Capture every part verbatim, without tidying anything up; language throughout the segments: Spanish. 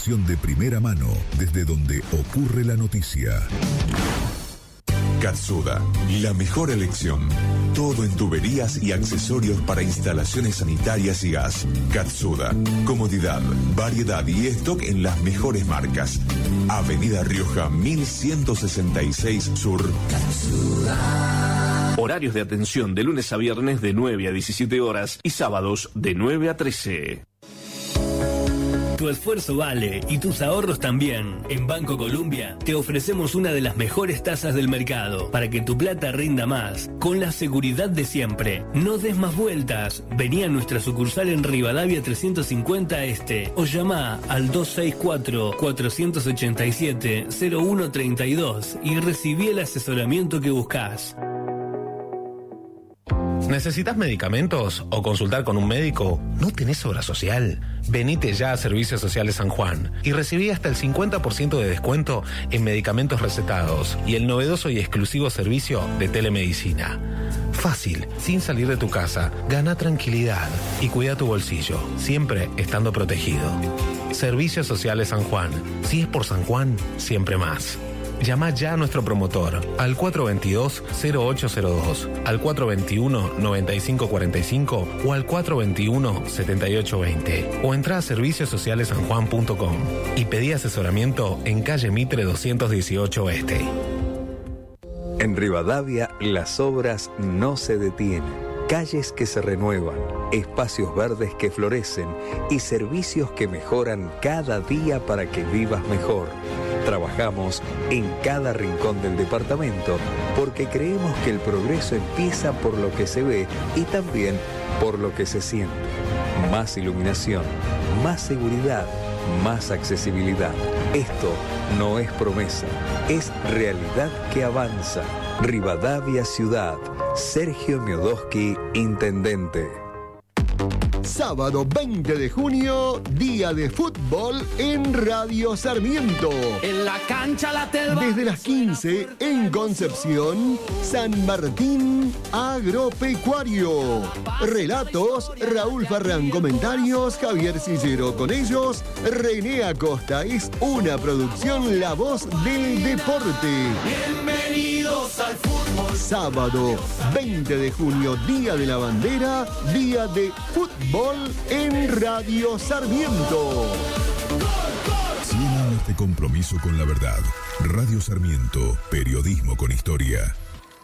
información de primera mano desde donde ocurre la noticia. Katsuda, la mejor elección. Todo en tuberías y accesorios para instalaciones sanitarias y gas. Katsuda, comodidad, variedad y stock en las mejores marcas. Avenida Rioja mil ciento sesenta y seis Sur. Katsuda. Horarios de atención de lunes a viernes de nueve a diecisiete horas y sábados de nueve a trece. Tu esfuerzo vale y tus ahorros también. En Banco Colombia te ofrecemos una de las mejores tasas del mercado para que tu plata rinda más, con la seguridad de siempre. No des más vueltas. Vení a nuestra sucursal en Rivadavia trescientos cincuenta Este o llama al dos seis cuatro, cuatro ocho siete, cero uno tres dos y recibí el asesoramiento que buscas. ¿Necesitas medicamentos o consultar con un médico? ¿No tenés obra social? Venite ya a Servicios Sociales San Juan y recibí hasta el cincuenta por ciento de descuento en medicamentos recetados y el novedoso y exclusivo servicio de telemedicina. Fácil, sin salir de tu casa, gana tranquilidad y cuida tu bolsillo, siempre estando protegido. Servicios Sociales San Juan. Si es por San Juan, siempre más. Llama ya a nuestro promotor al cuatro dos dos, cero ocho cero dos, al cuatro dos uno, nueve cinco cuatro cinco o al cuatro dos uno, siete ocho dos cero o entra a servicios sociales san juan punto com y pedí asesoramiento en calle Mitre doscientos dieciocho Este. En Rivadavia las obras no se detienen. Calles que se renuevan, espacios verdes que florecen y servicios que mejoran cada día para que vivas mejor. Trabajamos en cada rincón del departamento porque creemos que el progreso empieza por lo que se ve y también por lo que se siente. Más iluminación, más seguridad, más accesibilidad. Esto no es promesa, es realidad que avanza. Rivadavia Ciudad. Sergio Miodoski, Intendente. Sábado veinte de junio, día de fútbol en Radio Sarmiento. En la cancha la telva. Desde las quince en Concepción, San Martín Agropecuario. Relatos, Raúl Farrán. Comentarios, Javier Sillero. Con ellos, René Acosta. Es una producción La Voz del Deporte. Bienvenidos al fútbol. Sábado veinte de junio, día de la bandera, día de fútbol en Radio Sarmiento. cien años de compromiso con la verdad. Radio Sarmiento, periodismo con historia.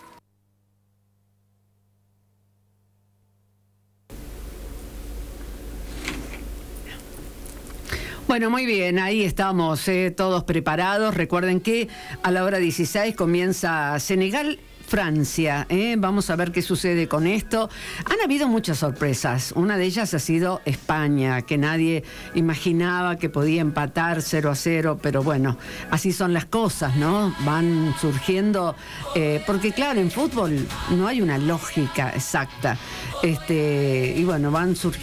Bueno, muy bien, ahí estamos eh, todos preparados. Recuerden que a la hora dieciséis comienza Senegal Francia, ¿eh? Vamos a ver qué sucede con esto. Han habido muchas sorpresas. Una de ellas ha sido España, que nadie imaginaba que podía empatar cero a cero, pero bueno, así son las cosas, ¿no? Van surgiendo, eh, porque claro, en fútbol no hay una lógica exacta. Este, y bueno, van surgiendo